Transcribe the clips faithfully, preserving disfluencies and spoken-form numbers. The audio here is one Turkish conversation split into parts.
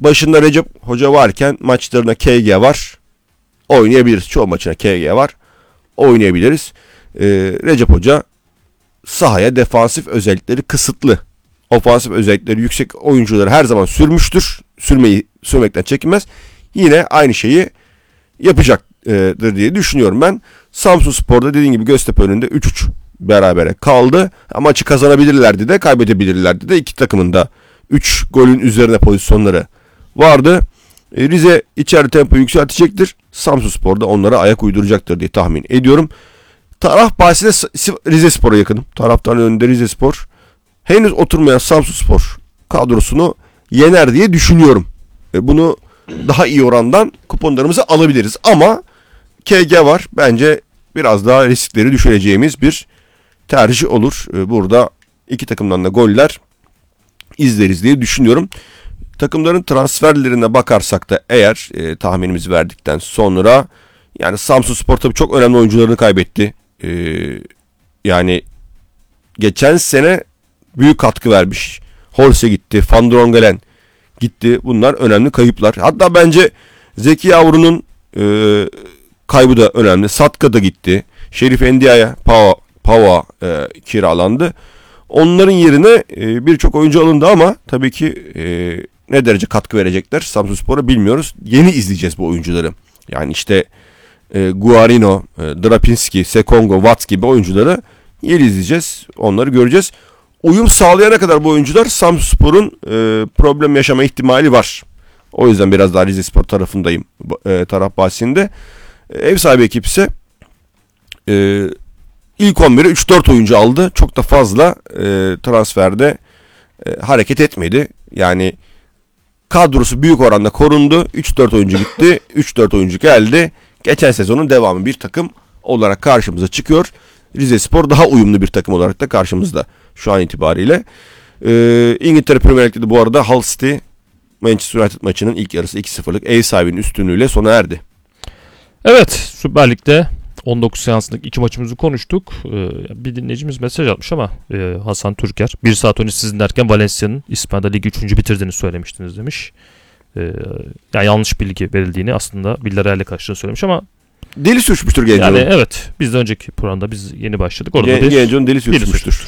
başında Recep Hoca varken maçlarına K G var. Oynayabiliriz. Çoğu maçına K G var. Oynayabiliriz. Ee, Recep Hoca sahaya defansif özellikleri kısıtlı, ofansif özellikleri yüksek oyuncuları her zaman sürmüştür. Sürmeyi sürmekten çekinmez. Yine aynı şeyi yapacaktır diye düşünüyorum ben. Samsunspor'da dediğim gibi Göztepe önünde üç üç berabere kaldı. Maçı kazanabilirlerdi de kaybedebilirlerdi de. İki takımın da üç golün üzerine pozisyonları vardı. Rize içeride tempo yükseltecektir. Samsunspor'da onlara ayak uyduracaktır diye tahmin ediyorum. Taraf bahsinde Rizespor'a yakınım. Taraftarın önünde Rizespor. Henüz oturmayan Samsunspor kadrosunu yener diye düşünüyorum. Bunu daha iyi orandan kuponlarımızı alabiliriz. Ama K G var. Bence biraz daha riskleri düşüreceğimiz bir tercih olur. Burada iki takımdan da goller izleriz diye düşünüyorum. Takımların transferlerine bakarsak da eğer e, tahminimizi verdikten sonra yani Samsunspor tabii çok önemli oyuncularını kaybetti. E, yani geçen sene büyük katkı vermiş. Holse gitti, Van Drongelen gitti. Bunlar önemli kayıplar. Hatta bence Zeki Yavru'nun e, kaybı da önemli. Satka da gitti. Şerif Endia'ya Pava, Pava e, kiralandı. Onların yerine e, birçok oyuncu alındı ama tabii ki e, ne derece katkı verecekler Samsunspor'a bilmiyoruz. Yeni izleyeceğiz bu oyuncuları. Yani işte e, Guarino, e, Drapinski, Sekongo, Watts gibi oyuncuları yeni izleyeceğiz. Onları göreceğiz. Uyum sağlayana kadar bu oyuncular Samsunspor'un e, problem yaşama ihtimali var. O yüzden biraz daha Rizespor tarafındayım e, taraf bahsinde. E, ev sahibi ekip ise e, ilk on bire üç dört oyuncu aldı. Çok da fazla e, transferde e, hareket etmedi. Yani kadrosu büyük oranda korundu. üç dört oyuncu gitti. üç dört oyuncu geldi. Geçen sezonun devamı bir takım olarak karşımıza çıkıyor. Rizespor daha uyumlu bir takım olarak da karşımızda şu an itibariyle. Ee, İngiltere Premier Lig'de bu arada Hull City Manchester United maçının ilk yarısı iki sıfırlık ev sahibinin üstünlüğüyle sona erdi. Evet, Süper Lig'de on dokuz seansındaki iki maçımızı konuştuk. Ee, bir dinleyicimiz mesaj atmış ama e, Hasan Türker. Bir saat önce sizin derken Valencia'nın İspanya'da ligi üçüncü bitirdiğini söylemiştiniz demiş. Ee, yani yanlış bilgi verildiğini aslında Villarreal'le karşılığını söylemiş ama deli sürçmüştür Genco'nun. Yani evet. Biz de önceki programda biz yeni başladık. Orada Gen- bir Genco'nun deli sürçmüştür.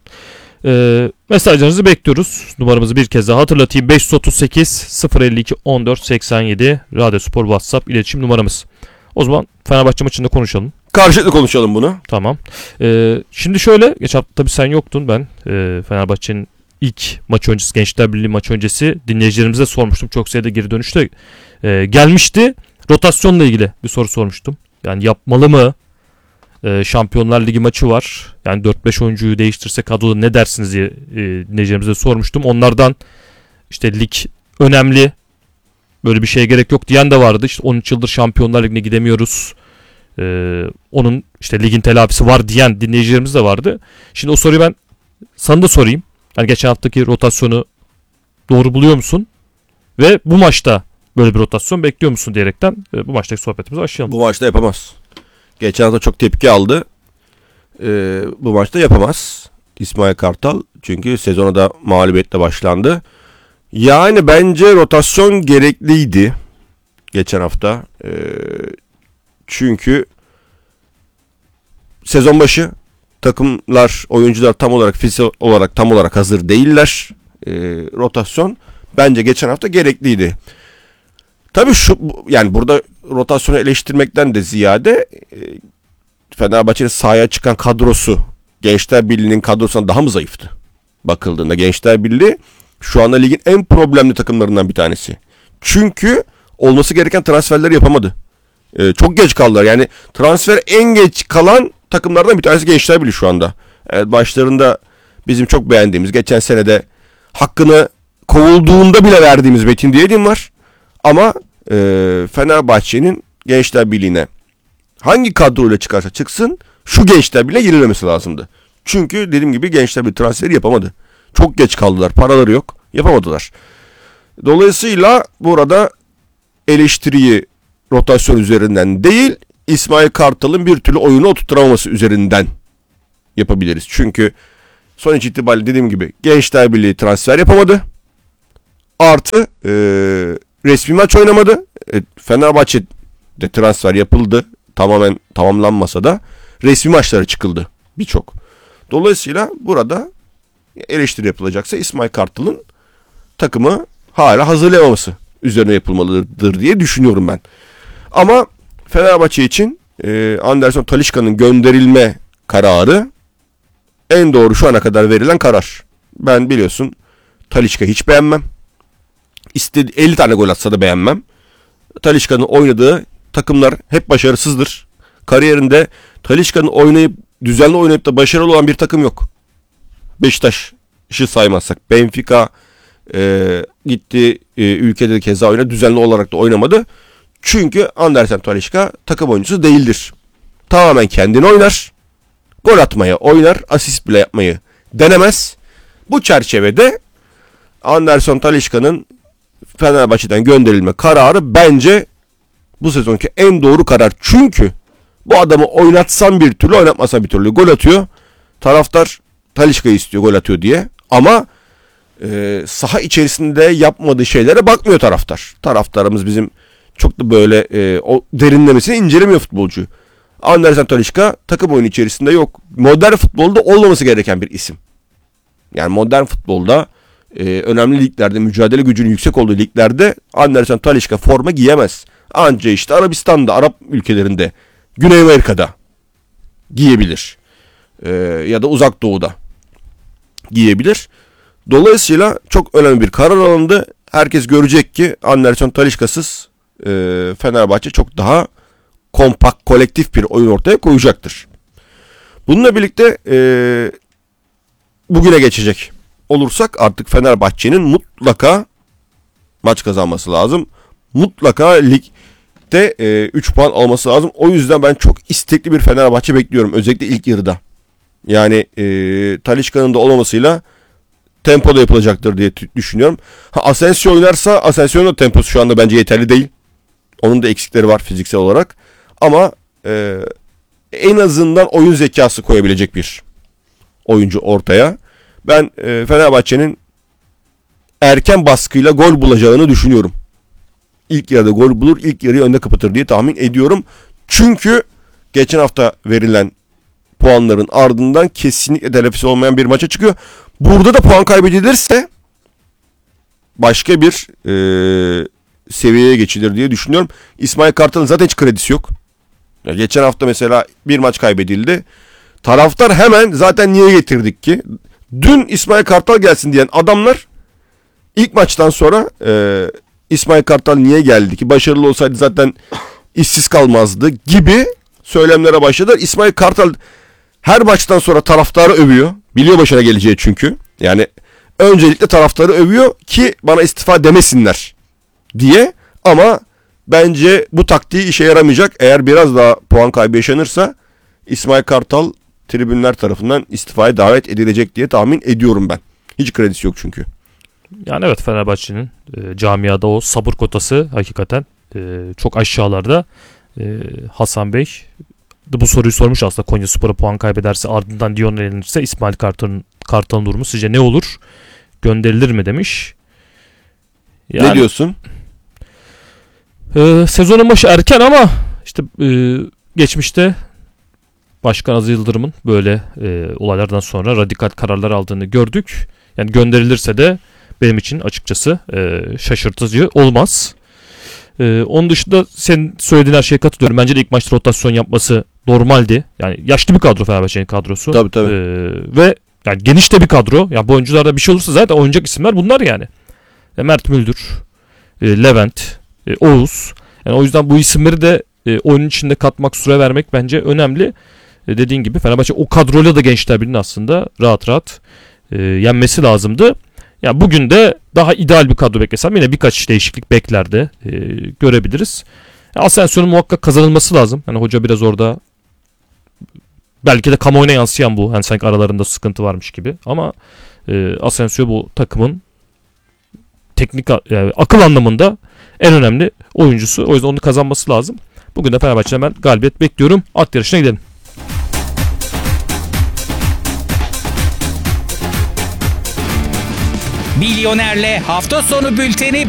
Ee, mesajlarınızı bekliyoruz. Numaramızı bir kez daha hatırlatayım. beş otuz sekiz sıfır elli iki on dört seksen yedi Radyo Spor WhatsApp iletişim numaramız. O zaman Fenerbahçe maçında konuşalım. Karşılıklı konuşalım bunu. Tamam. Ee, şimdi şöyle. Geçen hafta tabii sen yoktun. Ben e, Fenerbahçe'nin ilk maç öncesi, Gençler Birliği maç öncesi dinleyicilerimize sormuştum. Çok sayıda geri dönüşte e, gelmişti. Rotasyonla ilgili bir soru sormuştum. Yani yapmalı mı? Ee, Şampiyonlar Ligi maçı var. Yani dört beş oyuncuyu değiştirse kadroda ne dersiniz diye e, dinleyicilerimize sormuştum. Onlardan işte lig önemli. Böyle bir şeye gerek yok diyen de vardı. İşte on üç yıldır Şampiyonlar Ligi'ne gidemiyoruz. Ee, onun işte ligin telafisi var diyen dinleyicilerimiz de vardı. Şimdi o soruyu ben sana da sorayım. Yani geçen haftaki rotasyonu doğru buluyor musun? Ve bu maçta böyle bir rotasyon bekliyor musun diyerekten e, bu maçtaki sohbetimize başlayalım. Bu maçta yapamaz. Geçen hafta çok tepki aldı. Ee, bu maçta yapamaz İsmail Kartal. Çünkü sezona da mağlubiyetle başlandı. Yani bence rotasyon gerekliydi geçen hafta. Ee, çünkü sezon başı takımlar, oyuncular tam olarak fiziksel olarak tam olarak hazır değiller. Ee, rotasyon bence geçen hafta gerekliydi. Tabii şu yani burada rotasyonu eleştirmekten de ziyade e, Fenerbahçe'nin sahaya çıkan kadrosu Gençler Birliği'nin kadrosundan daha mı zayıftı? Bakıldığında Gençler Birliği şu anda ligin en problemli takımlarından bir tanesi. Çünkü olması gereken transferleri yapamadı. E, çok geç kaldılar. Yani transfer en geç kalan takımlardan bir tanesi Gençler Birliği şu anda. Evet, başlarında bizim çok beğendiğimiz, geçen senede hakkını kovulduğunda bile verdiğimiz Metin Diyelim var. Ama e, Fenerbahçe'nin Gençler Birliği'ne hangi kadroyla çıkarsa çıksın şu Gençler Birliği'ne girilmemesi lazımdı. Çünkü dediğim gibi Gençler Birliği transferi yapamadı. Çok geç kaldılar. Paraları yok. Yapamadılar. Dolayısıyla burada eleştiriyi rotasyon üzerinden değil, İsmail Kartal'ın bir türlü oyunu oturtamaması üzerinden yapabiliriz. Çünkü sonuç itibariyle dediğim gibi Gençler Birliği transfer yapamadı. Artı e, resmi maç oynamadı. E, Fenerbahçe'de transfer yapıldı. Tamamen tamamlanmasa da resmi maçlara çıkıldı birçok. Dolayısıyla burada eleştiri yapılacaksa İsmail Kartal'ın takımı hala hazırlayamaması üzerine yapılmalıdır diye düşünüyorum ben. Ama Fenerbahçe için e, Anderson Talisca'nın gönderilme kararı en doğru şu ana kadar verilen karar. Ben biliyorsun Talisca hiç beğenmem. İstedi, elli tane gol atsa da beğenmem. Talisca'nın oynadığı takımlar hep başarısızdır. Kariyerinde Talisca'nın oynayıp düzenli oynayıp da başarılı olan bir takım yok. Beşiktaş'ı saymazsak. Benfica e, gitti e, ülkede de keza oynadı. Düzenli olarak da oynamadı. Çünkü Anderson Talisca takım oyuncusu değildir. Tamamen kendini oynar. Gol atmaya oynar. Asist bile yapmayı denemez. Bu çerçevede Anderson Talisca'nın Fenerbahçe'den gönderilme kararı bence bu sezonki en doğru karar. Çünkü bu adamı oynatsan bir türlü, oynatmasan bir türlü gol atıyor. Taraftar Talisca'yı istiyor gol atıyor diye. Ama e, saha içerisinde yapmadığı şeylere bakmıyor taraftar. Taraftarımız bizim çok da böyle e, o derinlemesine incelemiyor futbolcu. Anderson Talisca takım oyunu içerisinde yok. Modern futbolda olmaması gereken bir isim. Yani modern futbolda e, önemli liglerde, mücadele gücünün yüksek olduğu liglerde Anderson Talisca forma giyemez. Anca işte Arabistan'da, Arap ülkelerinde, Güney Amerika'da giyebilir. E, ya da Uzak Doğu'da giyebilir. Dolayısıyla çok önemli bir karar alındı. Herkes görecek ki Anderson Talisca'sız e, Fenerbahçe çok daha kompakt, kolektif bir oyun ortaya koyacaktır. Bununla birlikte e, bugüne geçecek olursak artık Fenerbahçe'nin mutlaka maç kazanması lazım. Mutlaka ligde e, üç puan alması lazım. O yüzden ben çok istekli bir Fenerbahçe bekliyorum. Özellikle ilk yarıda. Yani e, Talisca'nın da olmamasıyla tempo da yapılacaktır diye düşünüyorum. Ha, Asensio oynarsa Asensio'nun da temposu şu anda bence yeterli değil. Onun da eksikleri var fiziksel olarak. Ama e, en azından oyun zekası koyabilecek bir oyuncu ortaya. Ben e, Fenerbahçe'nin erken baskıyla gol bulacağını düşünüyorum. İlk yarıda gol bulur, ilk yarıyı önde kapatır diye tahmin ediyorum. Çünkü geçen hafta verilen puanların ardından kesinlikle telafisi olmayan bir maça çıkıyor. Burada da puan kaybedilirse başka bir e, seviyeye geçilir diye düşünüyorum. İsmail Kartal'ın zaten hiç kredisi yok. Ya geçen hafta mesela bir maç kaybedildi. Taraftar hemen zaten niye getirdik ki? Dün İsmail Kartal gelsin diyen adamlar ilk maçtan sonra e, İsmail Kartal niye geldi ki? Başarılı olsaydı zaten işsiz kalmazdı gibi söylemlere başladılar. İsmail Kartal her maçtan sonra taraftarı övüyor. Biliyor başına geleceği çünkü. Yani öncelikle taraftarı övüyor ki bana istifa demesinler diye. Ama bence bu taktiği işe yaramayacak. Eğer biraz daha puan kaybı yaşanırsa İsmail Kartal tribünler tarafından istifaya davet edilecek diye tahmin ediyorum ben. Hiç kredisi yok çünkü. Yani evet, Fenerbahçe'nin e, camiada o sabır kotası hakikaten e, çok aşağılarda. E, Hasan Bey de bu soruyu sormuş aslında. Konyaspor'a puan kaybederse ardından Dion elenirse İsmail Kartal'ın Kartal'ın durumu sizce ne olur? Gönderilir mi demiş. Yani, ne diyorsun? E, sezonun başı erken ama işte e, geçmişte Başkan Aziz Yıldırım'ın böyle e, olaylardan sonra radikal kararlar aldığını gördük. Yani gönderilirse de benim için açıkçası e, şaşırtıcı olmaz. E, onun dışında senin söylediğin her şeye katılıyorum. Bence de ilk maçta rotasyon yapması normaldi. Yani yaşlı bir kadro Fenerbahçe'nin kadrosu. Tabii tabii. E, ve yani geniş de bir kadro. Ya bu oyuncularda bir şey olursa zaten oynayacak isimler bunlar yani. E, Mert Müldür, e, Levent, e, Oğuz. Yani o yüzden bu isimleri de e, oyunun içinde katmak, süre vermek bence önemli. E, dediğin gibi Fenerbahçe o kadroyla da Gençler Birliği'nin aslında rahat rahat e, yenmesi lazımdı. Ya bugün de daha ideal bir kadro beklesem yine birkaç değişiklik bekler de e, görebiliriz. Asensio'nun muhakkak kazanılması lazım. Hani hoca biraz orada belki de kamuoyuna yansıyan bu. Hani sanki aralarında sıkıntı varmış gibi. Ama e, Asensio bu takımın teknik yani akıl anlamında en önemli oyuncusu. O yüzden onu kazanması lazım. Bugün de Fenerbahçe'den ben galibiyet bekliyorum. At yarışına gidelim. Milyoner'le hafta sonu bülteni